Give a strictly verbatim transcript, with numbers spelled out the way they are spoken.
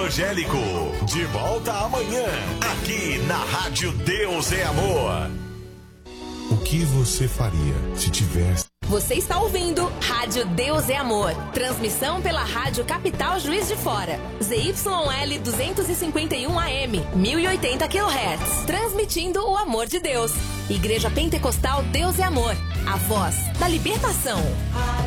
evangélico. De volta amanhã, aqui na Rádio Deus é Amor. O que você faria se tivesse... Você está ouvindo Rádio Deus é Amor. Transmissão pela Rádio Capital Juiz de Fora. Z Y L duzentos e cinquenta e um A M, mil e oitenta quilohertz. Transmitindo o amor de Deus. Igreja Pentecostal Deus é Amor. A voz da libertação.